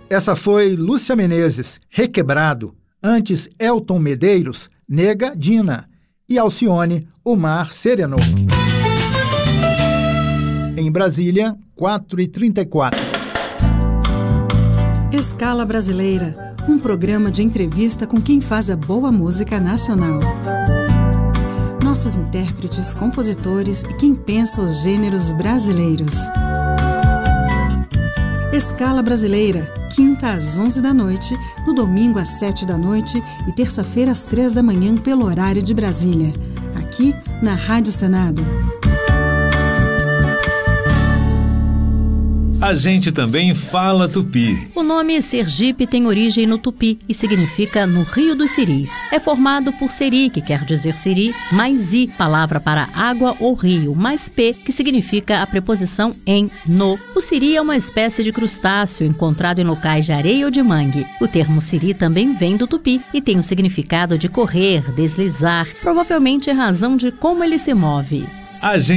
Essa foi Lúcia Menezes, Requebrado. Antes, Elton Medeiros, Negadina. E Alcione, O Mar Serenou. Em Brasília, 4h34. Escala Brasileira, um programa de entrevista com quem faz a boa música nacional. Nossos intérpretes, compositores e quem pensa os gêneros brasileiros. Escala Brasileira, quinta às 11 da noite, no domingo às 7 da noite e terça-feira às 3 da manhã pelo horário de Brasília. Aqui na Rádio Senado. A gente também fala tupi. O nome Sergipe tem origem no tupi e significa no Rio dos Siris. É formado por seri, que quer dizer siri, mais i, palavra para água ou rio, mais p, que significa a preposição em, no. O siri é uma espécie de crustáceo encontrado em locais de areia ou de mangue. O termo siri também vem do tupi e tem o significado de correr, deslizar, provavelmente em razão de como ele se move. A gente